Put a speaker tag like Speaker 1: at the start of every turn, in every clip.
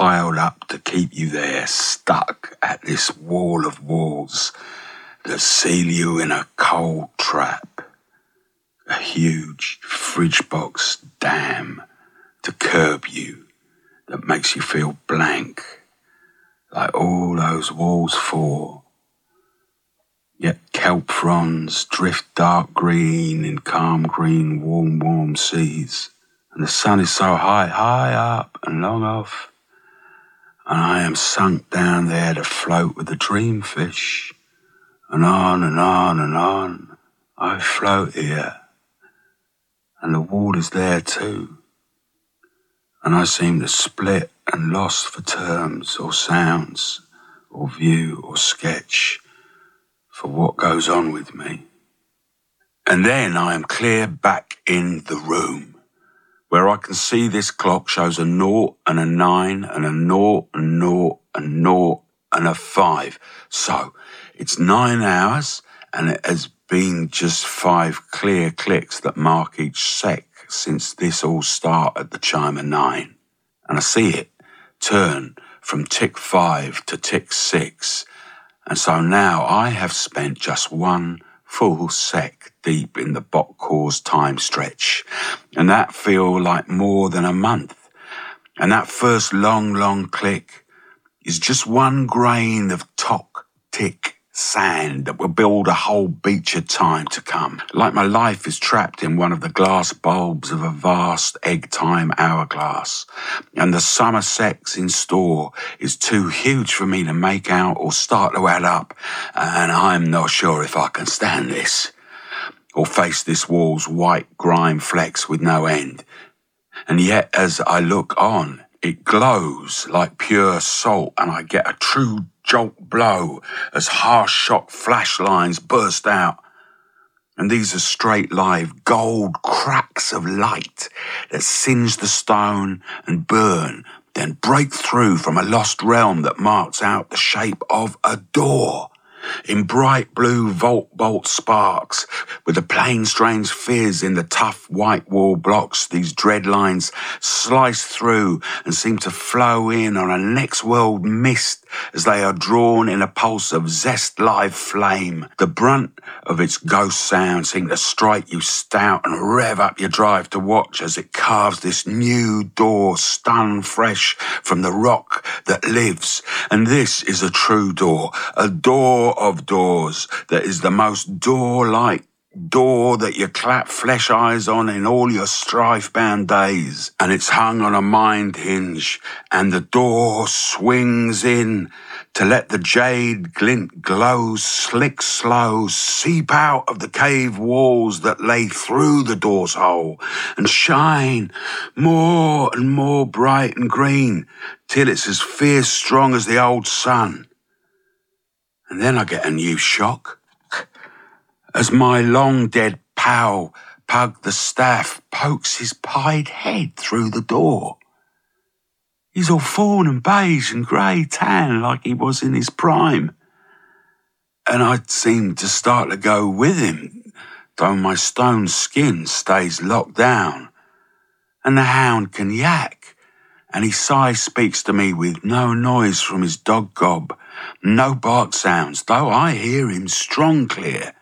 Speaker 1: piled up to keep you there, stuck at this wall of walls that seal you in a cold trap. A huge fridge box dam to curb you that makes you feel blank, like all those walls for. Yet kelp fronds drift dark green in calm green, warm seas. And the sun is so high up and long off. And I am sunk down there to float with the dreamfish. And on and on and on, I float here. And the water's there too. And I seem to split and lost for terms or sounds or view or sketch for what goes on with me. And then I am clear back in the room, where I can see this clock shows a 0 and a 9 and a 0 and 0 and 0 and a 5. So it's 9 hours and it has been just 5 clear clicks that mark each sec since this all started at the chime of 9. And I see it turn from tick 5 to tick 6. And so now I have spent just 1 full sec deep in the Botcor's time stretch. And that feel like more than a month. And that first long click is just 1 grain of tock tick sand that will build a whole beach of time to come. Like my life is trapped in one of the glass bulbs of a vast egg-time hourglass. And the summer sex in store is too huge for me to make out or start to add up. And I'm not sure if I can stand this. Or face this wall's white grime flecks with no end. And yet as I look on, it glows like pure salt and I get a true jolt blow as harsh shock flash lines burst out. And these are straight live gold cracks of light that singe the stone and burn, then break through from a lost realm that marks out the shape of a door. In bright blue bolt sparks, with a plain strange fizz in the tough white wall blocks, these dread lines slice through and seem to flow in on a next world mist as they are drawn in a pulse of zest live flame. The brunt of its ghost sound seems to strike you stout and rev up your drive to watch as it carves this new door stun fresh from the rock that lives. And this is a true door, a door of doors that is the most door-like door that you clap flesh eyes on in all your strife-bound days. And it's hung on a mind hinge, and the door swings in to let the jade glint glow slick slow seep out of the cave walls that lay through the door's hole and shine more and more bright and green till it's as fierce strong as the old sun. And then I get a new shock as my long-dead pal, Pug the Staff, pokes his pied head through the door. He's all fawn and beige and grey tan like he was in his prime. And I seem to start to go with him, though my stone skin stays locked down. And the hound can yak, and his sigh speaks to me with no noise from his dog gob, no bark sounds, though I hear him strong clear.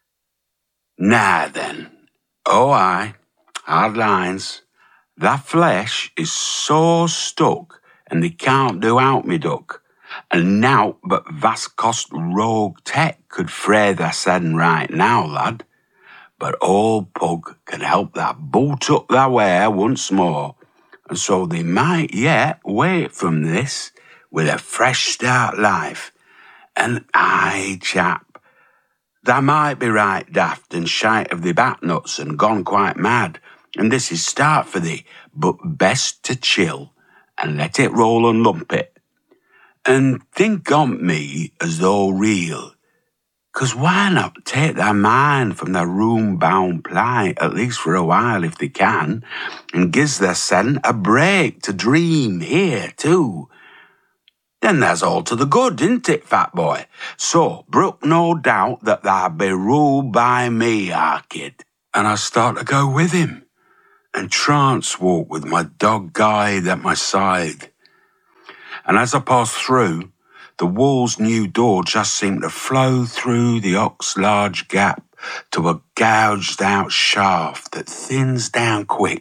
Speaker 1: Now then, oh aye, hard lines. That flesh is so stuck, and they can't do out me duck. And nowt but vast cost rogue tech could fray their saddin right now, lad. But old Pug can help that boot up their wear once more, and so they might yet wait from this with a fresh start life. And aye, chap, they might be right daft and shite of the bat nuts and gone quite mad, and this is start for thee, but best to chill and let it roll and lump it. And think on me as though real, 'cause why not take their mind from their room-bound plight, at least for a while if they can, and gives their sen a break to dream here too. Then there's all to the good, isn't it, fat boy? So, brook no doubt that thou be ruled by me, our kid. And I start to go with him, and trance walk with my dog guide at my side. And as I passed through, the wall's new door just seemed to flow through the ox large gap to a gouged out shaft that thins down quick